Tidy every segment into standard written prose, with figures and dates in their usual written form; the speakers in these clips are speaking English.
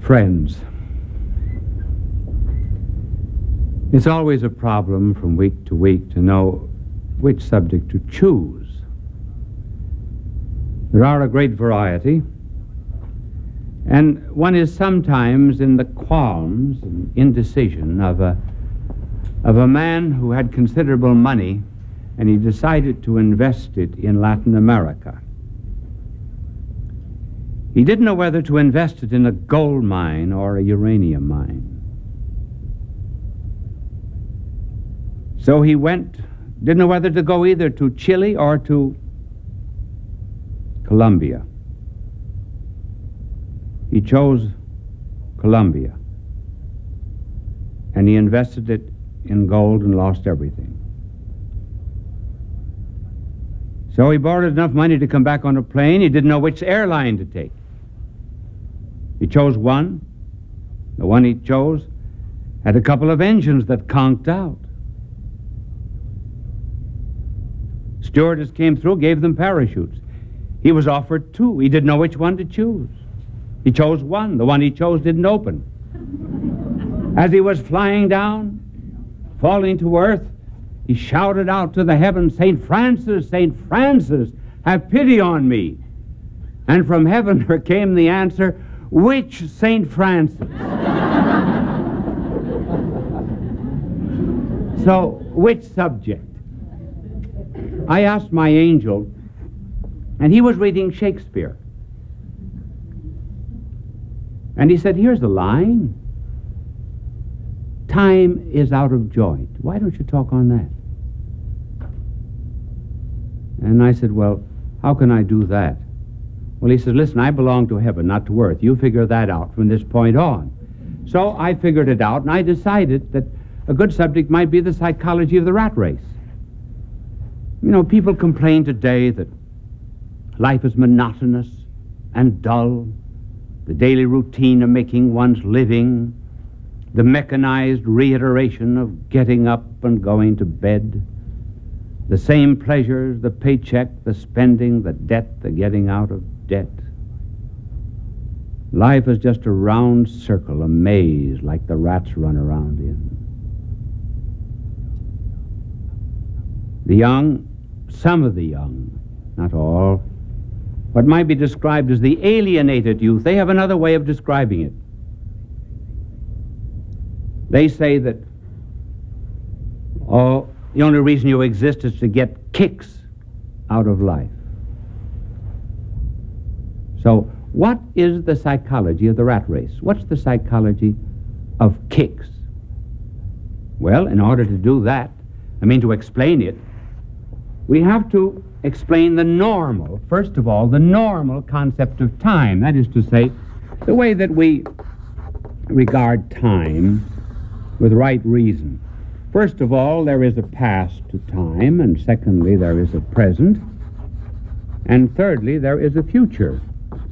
Friends, it's always a problem from week to week to know which subject to choose. There are a great variety, and one is sometimes in the qualms and indecision of a man who had considerable money, and he decided to invest it in Latin America. He didn't know whether to invest it in a gold mine or a uranium mine. So he didn't know whether to go either to Chile or to Colombia. He chose Colombia, and he invested it in gold and lost everything. So he borrowed enough money to come back on a plane. He didn't know which airline to take. He chose one. The one he chose had a couple of engines that conked out. Stewardess came through, gave them parachutes. He was offered two. He didn't know which one to choose. He chose one. The one he chose didn't open. As he was flying down, falling to earth, he shouted out to the heavens, St. Francis, have pity on me. And from heaven there came the answer, which St. Francis? So, which subject? I asked my angel, and he was reading Shakespeare. And he said, here's the line. Time is out of joint. Why don't you talk on that? And I said, well, how can I do that? Well, he said, listen, I belong to heaven, not to earth. You figure that out from this point on. So I figured it out, and I decided that a good subject might be the psychology of the rat race. You know, people complain today that life is monotonous and dull, the daily routine of making one's living, the mechanized reiteration of getting up and going to bed, the same pleasures, the paycheck, the spending, the debt, the getting out of debt. Life is just a round circle, a maze like the rats run around in. The young, some of the young, not all, what might be described as the alienated youth, they have another way of describing it. They say that, oh, the only reason you exist is to get kicks out of life. So, what is the psychology of the rat race? What's the psychology of kicks? Well, in order to do that, to explain it, we have to explain the normal, first of all, the normal concept of time. That is to say, the way that we regard time with right reason. First of all, there is a past to time, and secondly, there is a present, and thirdly, there is a future.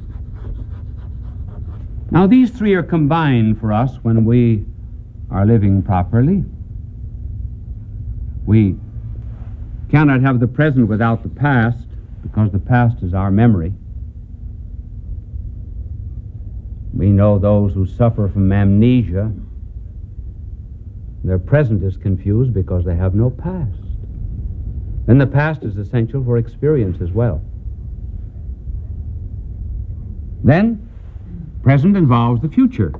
Now, these three are combined for us when we are living properly. We cannot have the present without the past, because the past is our memory. We know those who suffer from amnesia. Their present is confused because they have no past. And the past is essential for experience as well. Then, present involves the future,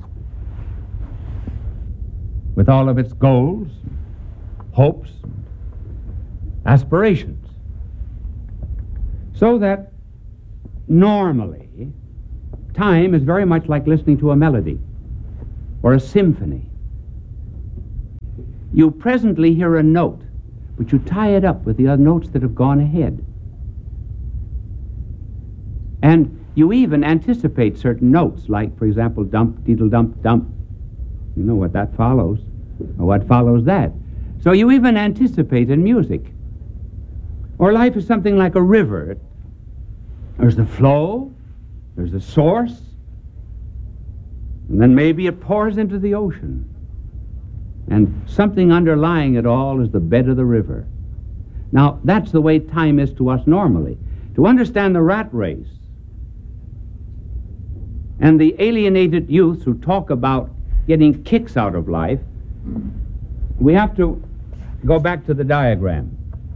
with all of its goals, hopes, aspirations. So that normally, time is very much like listening to a melody or a symphony. You presently hear a note, but you tie it up with the other notes that have gone ahead. And you even anticipate certain notes, like, for example, dump, deedle, dump, dump. You know what that follows, or what follows that. So you even anticipate in music. Or life is something like a river. There's the flow, there's the source, and then maybe it pours into the ocean. And something underlying it all is the bed of the river. Now, that's the way time is to us normally. To understand the rat race, And the alienated youth who talk about getting kicks out of life, we have to go back to the diagram.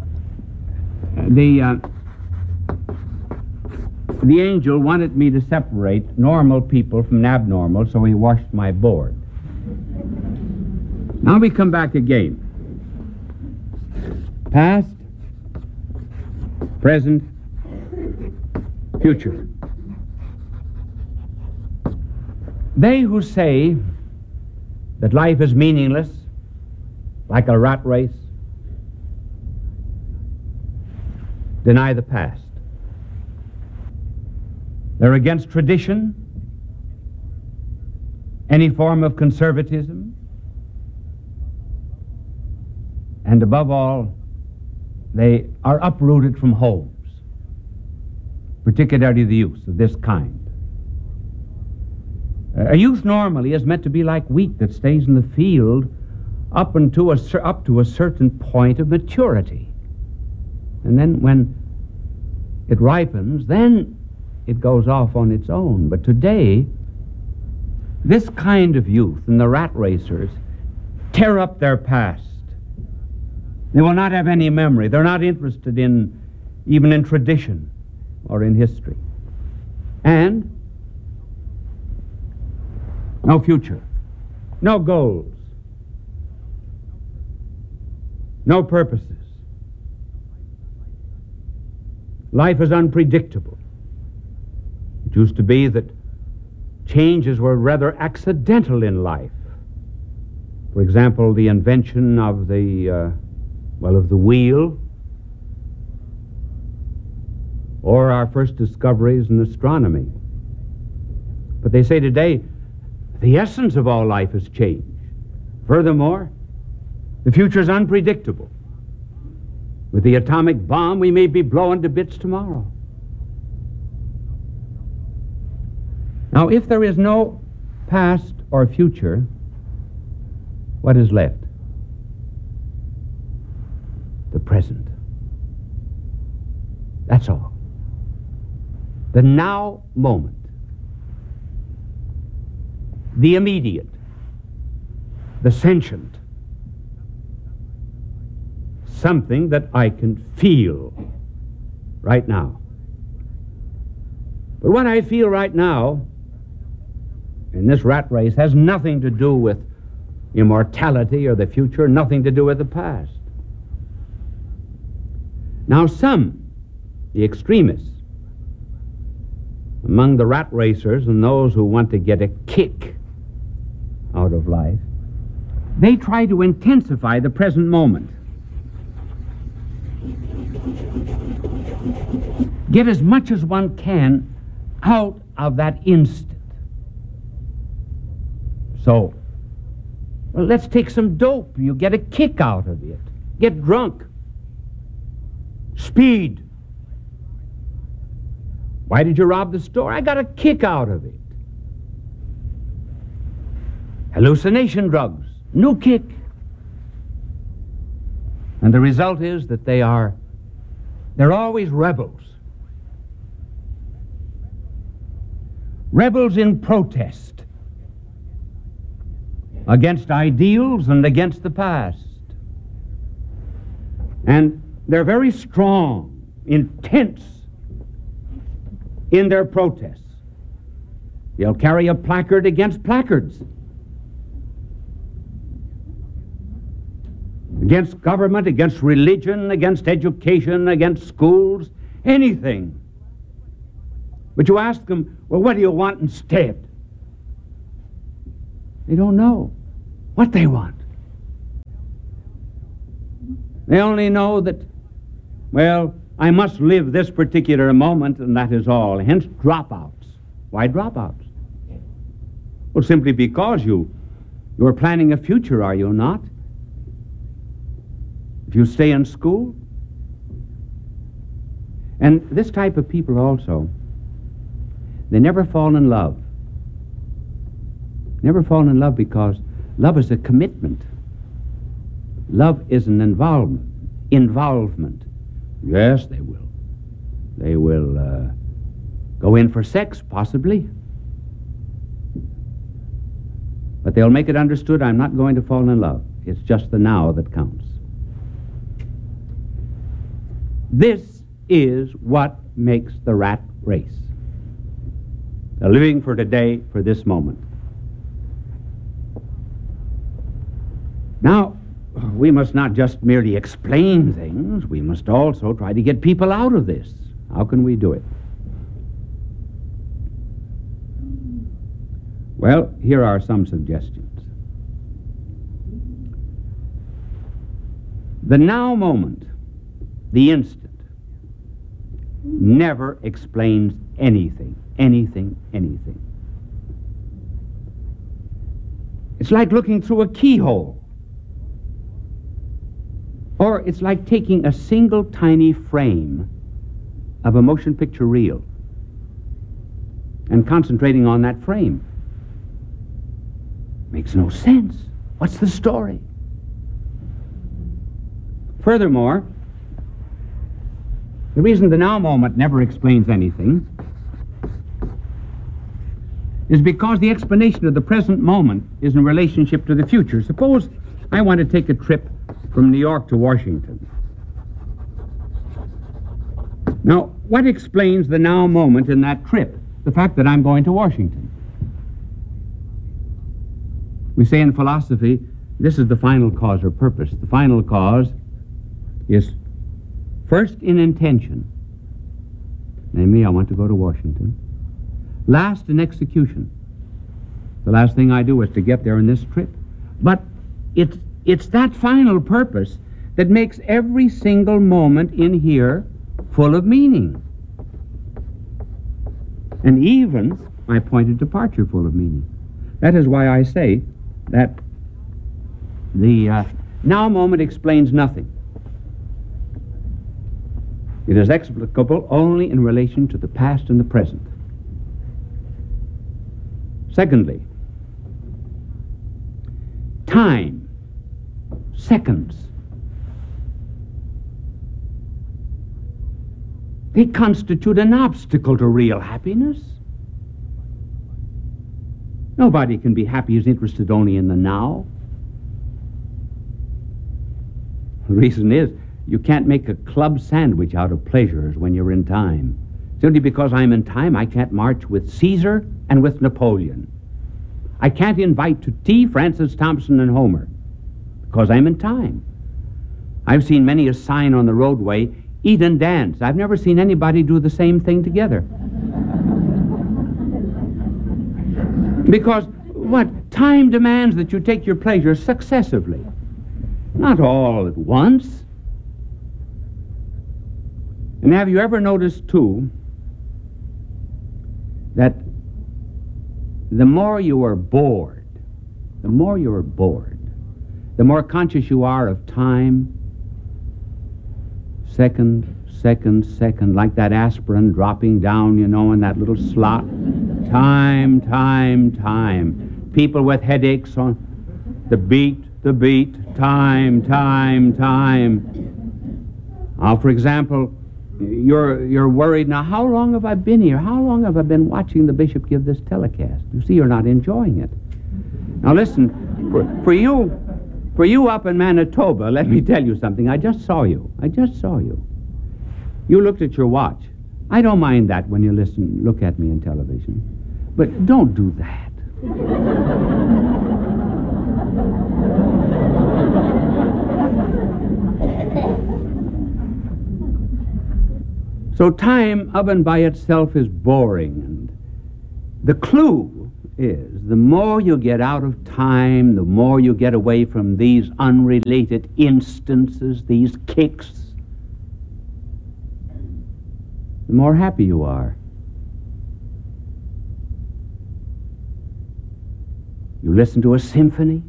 The angel wanted me to separate normal people from abnormal, so he washed my board. Now we come back again. Past, present, future. They who say that life is meaningless, like a rat race, deny the past. They're against tradition, any form of conservatism, and above all, they are uprooted from homes, particularly the youth of this kind. A youth normally is meant to be like wheat that stays in the field up to a certain point of maturity. And then when it ripens, then it goes off on its own. But today, this kind of youth and the rat racers tear up their past. They will not have any memory. They're not interested even in tradition or in history. And no future, no goals, no purposes. Life is unpredictable. It used to be that changes were rather accidental in life. For example, the invention of the wheel, or our first discoveries in astronomy. But they say today, the essence of all life has changed. Furthermore, the future is unpredictable. With the atomic bomb, we may be blown to bits tomorrow. Now, if there is no past or future, what is left? The present. That's all. The now moment. The immediate. The sentient. Something that I can feel right now. But what I feel right now in this rat race has nothing to do with immortality or the future, nothing to do with the past. Now some, the extremists, among the rat racers and those who want to get a kick out of life, they try to intensify the present moment. Get as much as one can out of that instant. So, well, let's take some dope. You get a kick out of it. Get drunk. Speed. Why did you rob the store? I got a kick out of it. Hallucination drugs. New kick. And the result is that they're always rebels. Rebels in protest against ideals and against the past. And they're very strong, intense in their protests. They'll carry a placard against placards, against government, against religion, against education, against schools, anything. But you ask them, well, what do you want instead? They don't know what they want. They only know that, well, I must live this particular moment, and that is all. Hence, dropouts. Why dropouts? Well, simply because you're planning a future, are you not? If you stay in school. And this type of people also, they never fall in love. Never fall in love because love is a commitment. Love is an involvement. Yes, they will. They will go in for sex, possibly. But they'll make it understood I'm not going to fall in love. It's just the now that counts. This is what makes the rat race. The living for today, for this moment. Now, we must not just merely explain things. We must also try to get people out of this. How can we do it? Well, here are some suggestions. The now moment, the instant, never explains anything. It's like looking through a keyhole. Or it's like taking a single tiny frame of a motion picture reel and concentrating on that frame. Makes no sense. What's the story? Furthermore, the reason the now moment never explains anything is because the explanation of the present moment is in relationship to the future. Suppose I want to take a trip from New York to Washington. Now, what explains the now moment in that trip? The fact that I'm going to Washington. We say in philosophy, this is the final cause or purpose. The final cause is first in intention. Namely, I want to go to Washington. Last in execution. The last thing I do is to get there in this trip. But it's that final purpose that makes every single moment in here full of meaning. And even my point of departure full of meaning. That is why I say that the now moment explains nothing. It is explicable only in relation to the past and the present. Secondly, time, seconds. They constitute an obstacle to real happiness. Nobody can be happy who's interested only in the now. The reason is, you can't make a club sandwich out of pleasures when you're in time. Simply because I'm in time, I can't march with Caesar and with Napoleon. I can't invite to tea Francis Thompson and Homer, because I'm in time. I've seen many a sign on the roadway, eat and dance. I've never seen anybody do the same thing together. Because what? Time demands that you take your pleasure successively, not all at once. And have you ever noticed, too, that the more you are bored, the more conscious you are of time, second, like that aspirin dropping down, in that little slot. Time. People with headaches on the beat, time. Now, for example, you're worried, now how long have I been here? How long have I been watching the bishop give this telecast? You see, you're not enjoying it. Now listen, for you up in Manitoba, let me tell you something. I just saw you. You looked at your watch. I don't mind that when you look at me in television. But don't do that. So time of and by itself is boring. And the clue is the more you get out of time, the more you get away from these unrelated instances, these kicks, the more happy you are. You listen to a symphony.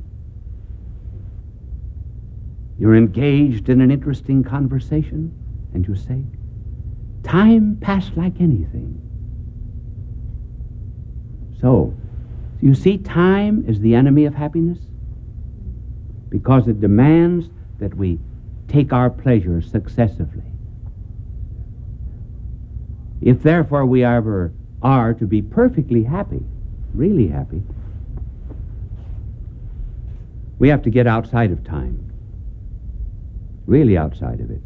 You're engaged in an interesting conversation, and you say, time passed like anything. So, you see, time is the enemy of happiness because it demands that we take our pleasure successively. If therefore we ever are to be perfectly happy, really happy, We have to get outside of time, really outside of it.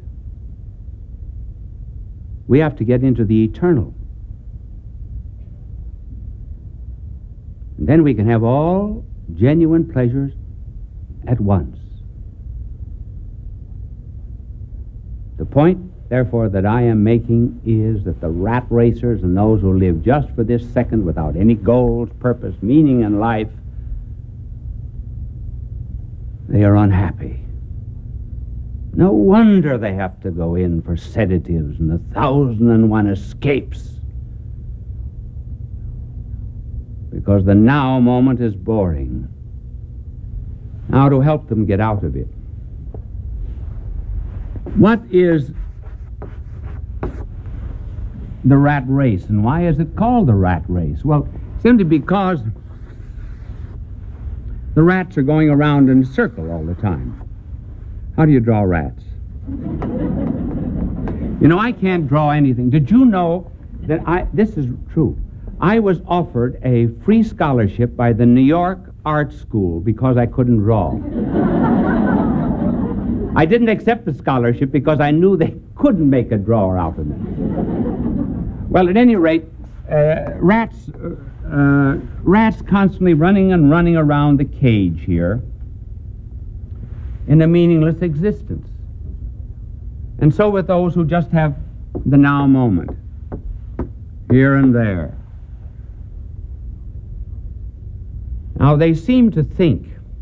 We have to get into the eternal. And then we can have all genuine pleasures at once. The point, therefore, that I am making is that the rat racers and those who live just for this second without any goals, purpose, meaning in life, they are unhappy. No wonder they have to go in for sedatives and 1,001 escapes. Because the now moment is boring. Now, to help them get out of it, what is the rat race, and why is it called the rat race? Well, simply because the rats are going around in a circle all the time. How do you draw rats? You know, I can't draw anything. Did you know that this is true. I was offered a free scholarship by the New York Art School because I couldn't draw. I didn't accept the scholarship because I knew they couldn't make a drawer out of me. Well, at any rate, rats constantly running and running around the cage here in a meaningless existence. And so with those who just have the now moment, here and there. Now, they seem to think,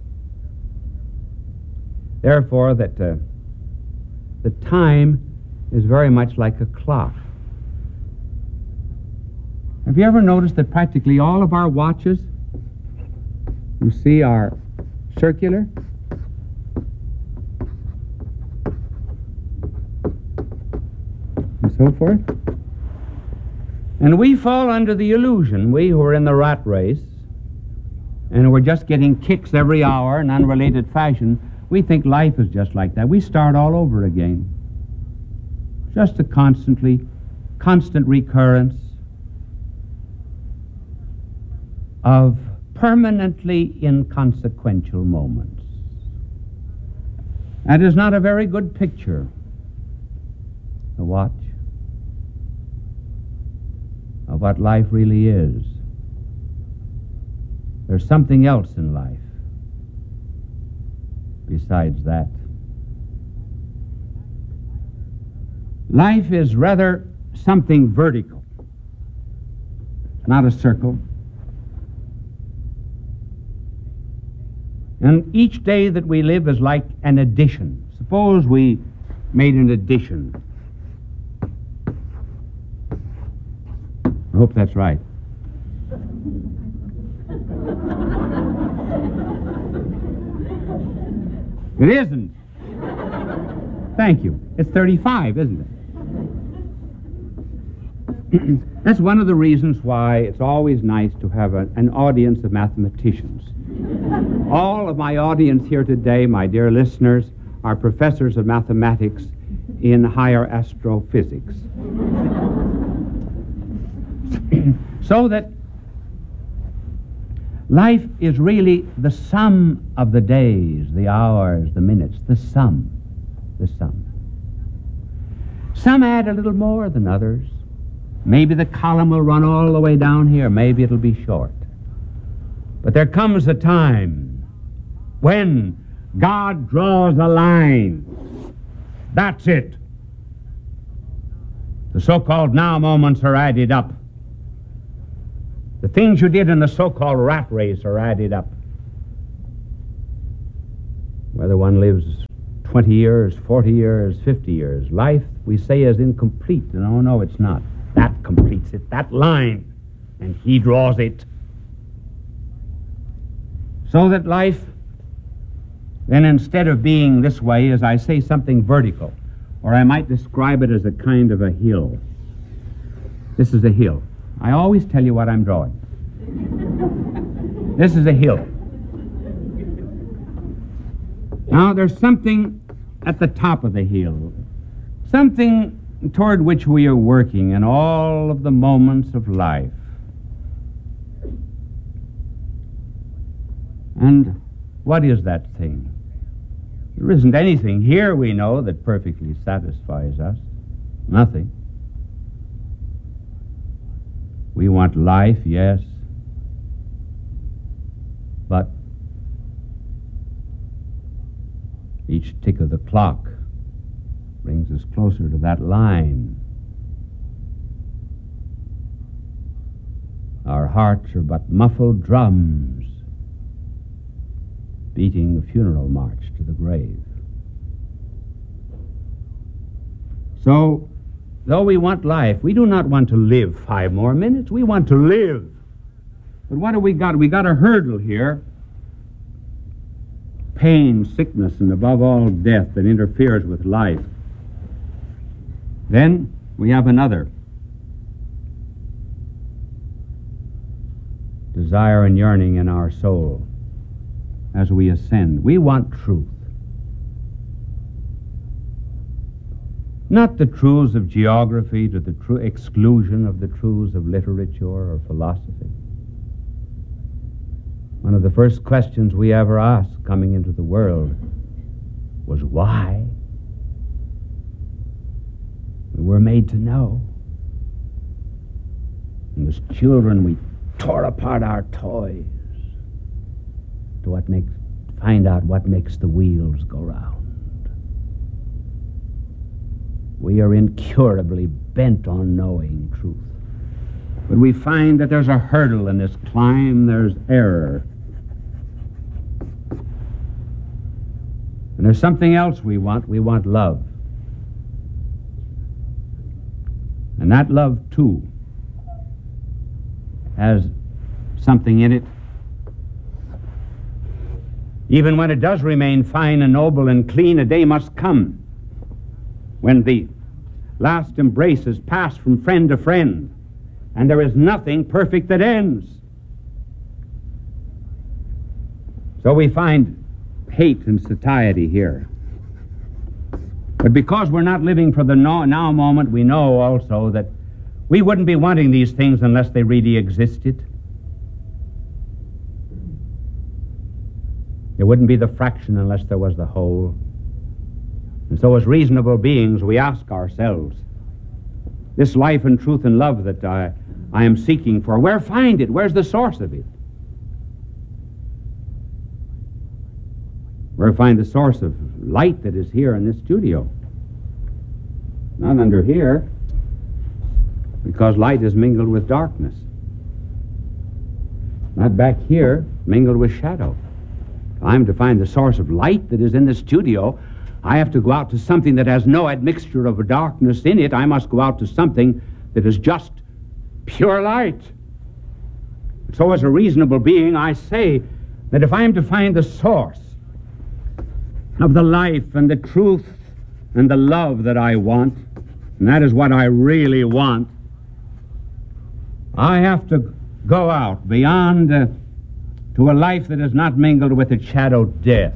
therefore, that the time is very much like a clock. Have you ever noticed that practically all of our watches, you see, are circular? And so forth? And we fall under the illusion, we who are in the rat race, and we're just getting kicks every hour in unrelated fashion, we think life is just like that. We start all over again. Just a constant recurrence of permanently inconsequential moments. That is not a very good picture, the watch, of what life really is. There's something else in life besides that. Life is rather something vertical, not a circle. And each day that we live is like an addition. Suppose we made an addition. I hope that's right. It isn't. Thank you. It's 35, isn't it? That's one of the reasons why it's always nice to have an audience of mathematicians. All of my audience here today, my dear listeners, are professors of mathematics in higher astrophysics. So that life is really the sum of the days, the hours, the minutes, the sum. Some add a little more than others. Maybe the column will run all the way down here. Maybe it'll be short. But there comes a time when God draws a line. That's it. The so-called now moments are added up. The things you did in the so-called rat race are added up. Whether one lives 20 years, 40 years, 50 years, life, we say, is incomplete. And oh, no, it's not. That completes it, that line. And he draws it. So that life, then instead of being this way, as I say, something vertical, or I might describe it as a kind of a hill. This is a hill. I always tell you what I'm drawing. This is a hill. Now, there's something at the top of the hill, something toward which we are working in all of the moments of life. And What is that thing? There isn't anything here, we know, that perfectly satisfies us. Nothing. We want life, yes, but each tick of the clock brings us closer to that line. Our hearts are but muffled drums beating a funeral march to the grave. So, though we want life, we do not want to live 5 more minutes. We want to live. But what do we got? We got a hurdle here. Pain, sickness, and above all, death that interferes with life. Then we have another. Desire and yearning in our soul as we ascend. We want truth. Not the truths of geography to the true exclusion of the truths of literature or philosophy. One of the first questions we ever asked coming into the world was why? We were made to know. And as children, we tore apart our toys to find out what makes the wheels go round. We are incurably bent on knowing truth. But we find that there's a hurdle in this climb, there's error. And there's something else we want love. And that love, too, has something in it. Even when it does remain fine and noble and clean, a day must come when the last embrace is passed from friend to friend, and there is nothing perfect that ends. So we find hate and satiety here. But because we're not living for the now moment, we know also that we wouldn't be wanting these things unless they really existed. There wouldn't be the fraction unless there was the whole. And so as reasonable beings, we ask ourselves, this life and truth and love that I am seeking for, where find it? Where's the source of it? Where find the source of light that is here in this studio? Not under here, because light is mingled with darkness. Not back here, mingled with shadow. If I'm to find the source of light that is in the studio, I have to go out to something that has no admixture of darkness in it. I must go out to something that is just pure light. So as a reasonable being, I say that if I am to find the source of the life and the truth and the love that I want, and that is what I really want, I have to go out beyond to a life that is not mingled with its shadow death,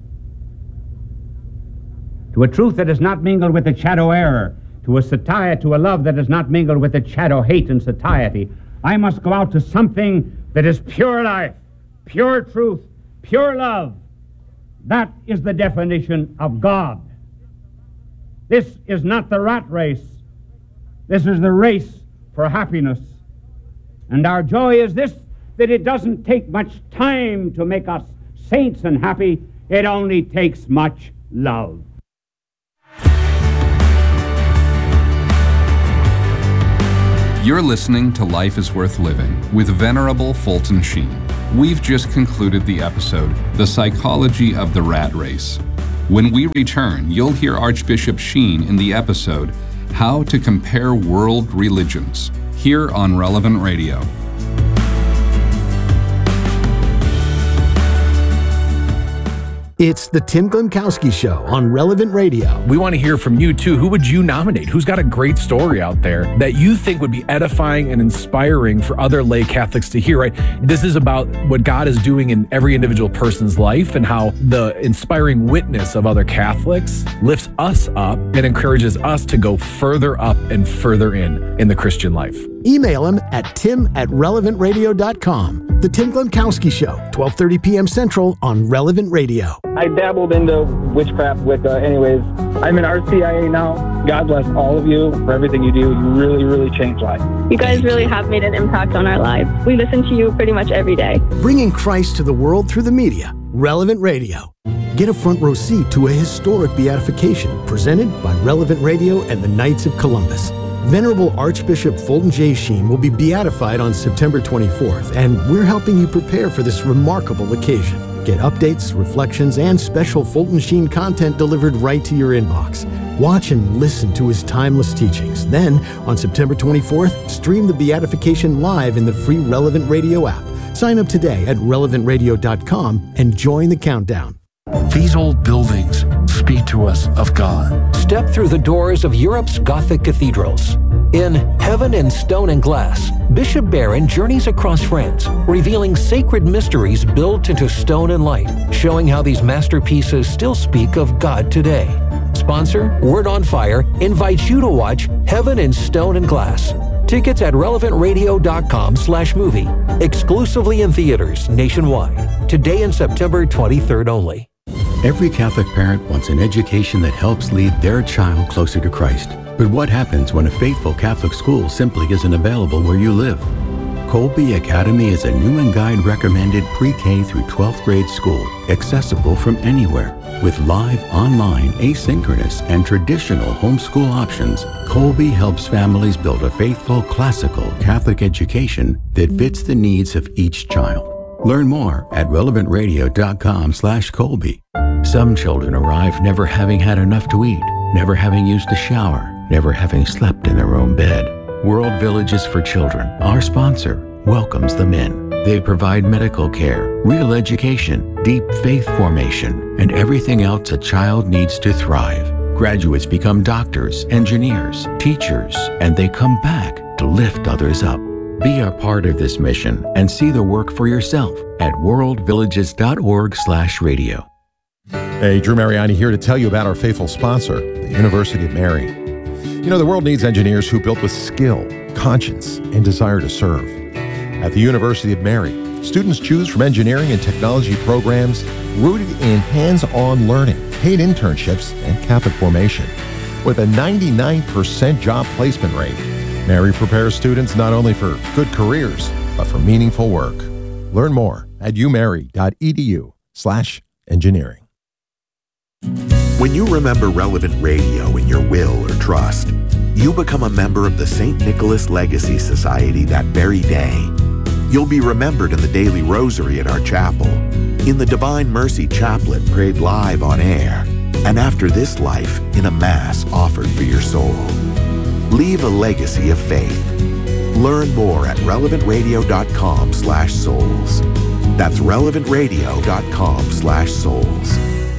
to a truth that is not mingled with its shadow error, to a satiety, to a love that is not mingled with its shadow hate and satiety. I must go out to something that is pure life, pure truth, pure love. That is the definition of God. This is not the rat race. This is the race for happiness. And our joy is this, that it doesn't take much time to make us saints and happy. It only takes much love. You're listening to Life is Worth Living with Venerable Fulton Sheen. We've just concluded the episode, The Psychology of the Rat Race. When we return, you'll hear Archbishop Sheen in the episode, How to Compare World Religions, here on Relevant Radio. It's the Tim Glemkowski Show on Relevant Radio. We want to hear from you, too. Who would you nominate? Who's got a great story out there that you think would be edifying and inspiring for other lay Catholics to hear, right? This is about what God is doing in every individual person's life and how the inspiring witness of other Catholics lifts us up and encourages us to go further up and further in the Christian life. Email him at tim@relevantradio.com. The Tim Glemkowski Show, 12:30 p.m. Central on Relevant Radio. I dabbled into witchcraft Wicca. Anyways, I'm in RCIA now. God bless all of you for everything you do. You really, really changed lives. You guys really have made an impact on our lives. We listen to you pretty much every day. Bringing Christ to the world through the media. Relevant Radio. Get a front row seat to a historic beatification presented by Relevant Radio and the Knights of Columbus. Venerable Archbishop Fulton J. Sheen will be beatified on September 24th, and we're helping you prepare for this remarkable occasion. Get updates, reflections, and special Fulton Sheen content delivered right to your inbox. Watch and listen to his timeless teachings. Then, on September 24th, stream the beatification live in the free Relevant Radio app. Sign up today at relevantradio.com and join the countdown. These old buildings speak to us of God. Step through the doors of Europe's Gothic cathedrals. In Heaven in Stone and Glass, Bishop Barron journeys across France, revealing sacred mysteries built into stone and light, showing how these masterpieces still speak of God today. Sponsor, Word on Fire, invites you to watch Heaven in Stone and Glass. Tickets at relevantradio.com/movie. Exclusively in theaters nationwide. Today and September 23rd only. Every Catholic parent wants an education that helps lead their child closer to Christ. But what happens when a faithful Catholic school simply isn't available where you live? Colby Academy is a Newman Guide recommended pre-K through 12th grade school, accessible from anywhere. With live, online, asynchronous, and traditional homeschool options, Colby helps families build a faithful, classical Catholic education that fits the needs of each child. Learn more at relevantradio.com/Colby. Some children arrive never having had enough to eat, never having used a shower, never having slept in their own bed. World Villages for Children, our sponsor, welcomes them in. They provide medical care, real education, deep faith formation, and everything else a child needs to thrive. Graduates become doctors, engineers, teachers, and they come back to lift others up. Be a part of this mission and see the work for yourself at worldvillages.org/radio. Hey, Drew Mariani here to tell you about our faithful sponsor, the University of Mary. You know, the world needs engineers who built with skill, conscience, and desire to serve. At the University of Mary, students choose from engineering and technology programs rooted in hands-on learning, paid internships, and Catholic formation. With a 99% job placement rate, Mary prepares students not only for good careers, but for meaningful work. Learn more at umary.edu/engineering. When you remember Relevant Radio in your will or trust, you become a member of the St. Nicholas Legacy Society that very day. You'll be remembered in the daily rosary at our chapel, in the Divine Mercy Chaplet prayed live on air, and after this life in a Mass offered for your soul. Leave a legacy of faith. Learn more at relevantradio.com/souls. That's relevantradio.com/souls.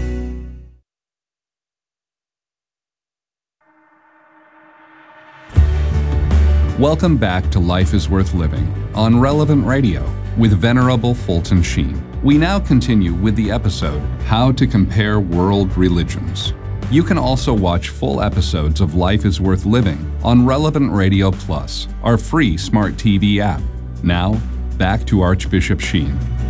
Welcome back to Life is Worth Living on Relevant Radio with Venerable Fulton Sheen. We now continue with the episode, How to Compare World Religions. You can also watch full episodes of Life is Worth Living on Relevant Radio Plus, our free smart TV app. Now, back to Archbishop Sheen.